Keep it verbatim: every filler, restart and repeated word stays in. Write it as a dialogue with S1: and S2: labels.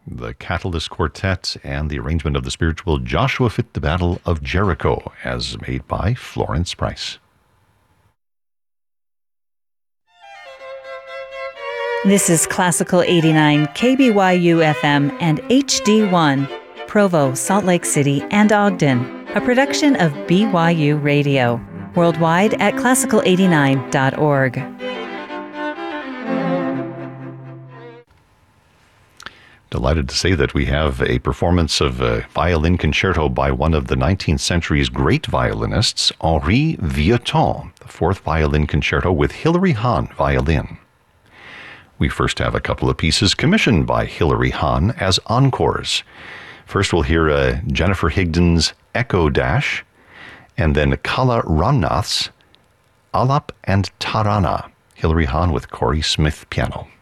S1: the Catalyst Quartet, and the arrangement of the spiritual Joshua Fit the Battle of Jericho, as made by Florence Price.
S2: This is Classical eighty-nine, K B Y U F M and H D one, Provo, Salt Lake City, and Ogden, a production of B Y U Radio, worldwide at classical eighty-nine dot org.
S1: Delighted to say that we have a performance of a violin concerto by one of the nineteenth century's great violinists, Henri Vieuxtemps, the fourth violin concerto with Hilary Hahn violin. We first have a couple of pieces commissioned by Hilary Hahn as encores. First we'll hear uh, Jennifer Higdon's Echo Dash, and then Kala Ramnath's Alap and Tarana. Hilary Hahn with Corey Smith piano.